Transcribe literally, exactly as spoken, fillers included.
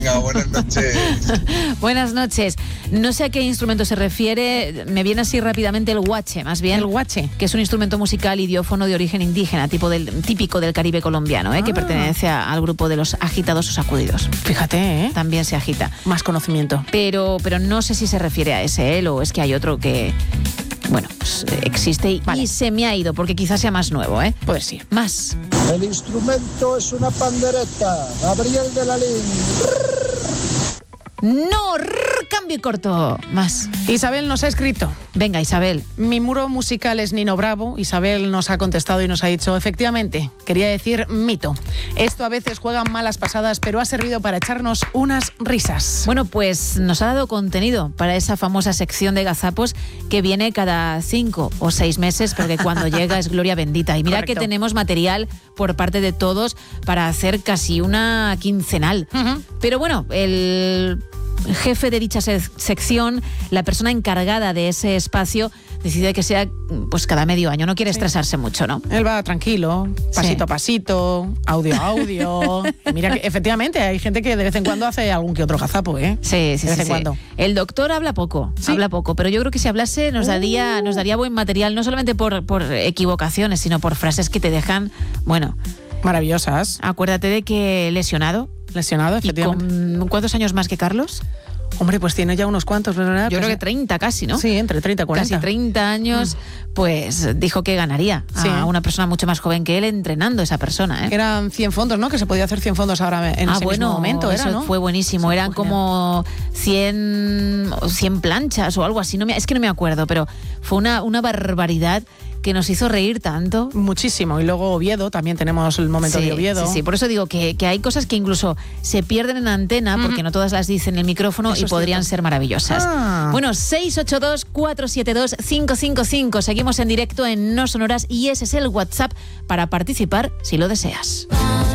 Venga, buenas noches. Buenas noches. No sé a qué instrumento se refiere, me viene así rápidamente el guache, más bien. El guache. Que es un instrumento musical idiófono de origen indígena, tipo del, típico del Caribe colombiano, ¿eh? Ah. Que pertenece a, al grupo de los agitados o sacudidos. Fíjate, ¿eh? También se agita. Más conocimiento. Pero, pero no sé si se refiere a ese, ¿eh? O es que hay otro que, bueno, pues, existe y, Vale. y se me ha ido, porque quizás sea más nuevo, ¿eh? Pues sí. Más. El instrumento es una pandereta. Gabriel de la Lin. No, rrr, cambio y corto. Más. Isabel nos ha escrito. Venga, Isabel. Mi muro musical es Nino Bravo. Isabel nos ha contestado y nos ha dicho, efectivamente, quería decir mito. Esto a veces juega malas pasadas, pero ha servido para echarnos unas risas. Bueno, pues nos ha dado contenido para esa famosa sección de gazapos que viene cada cinco o seis meses, porque cuando llega es gloria bendita. Y mira Correcto. que tenemos material por parte de todos para hacer casi una quincenal. Uh-huh. Pero bueno, el jefe de dicha se- sección, la persona encargada de ese espacio, decide que sea pues cada medio año. No quiere estresarse mucho, ¿no? Él va tranquilo, pasito Sí. a pasito, audio a audio. Y mira que efectivamente hay gente que de vez en cuando hace algún que otro gazapo, ¿eh? Sí, sí, De vez sí, en sí. cuando. El doctor habla poco, Sí. habla poco, pero yo creo que si hablase nos daría, Uh. nos daría buen material, no solamente por, por equivocaciones, sino por frases que te dejan, bueno, Maravillosas. acuérdate de que lesionado. Lesionado, ¿Y efectivamente. con cuántos años más que Carlos? Hombre, pues tiene ya unos cuantos, ¿verdad? Yo Pues, creo que treinta casi, ¿no? Sí, entre treinta y cuarenta. Casi treinta años, pues dijo que ganaría Sí. a una persona mucho más joven que él entrenando a esa persona, ¿eh? Eran cien fondos, ¿no? Que se podía hacer cien fondos ahora en ah, ese bueno, mismo momento, era, eso ¿no? fue buenísimo. Sí, Eran fue como cien, cien planchas o algo así. No me, es que no me acuerdo, pero fue una, una barbaridad que nos hizo reír tanto. Muchísimo. Y luego Oviedo, también tenemos el momento Sí, de Oviedo. sí, sí, por eso digo que, que hay cosas que incluso se pierden en antena porque no todas las dicen en el micrófono Eso y es podrían cierto. ser maravillosas. Ah. Bueno, seis ocho dos, cuatro siete dos, cinco cinco cinco. Seguimos en directo en No Sonoras y ese es el WhatsApp para participar si lo deseas.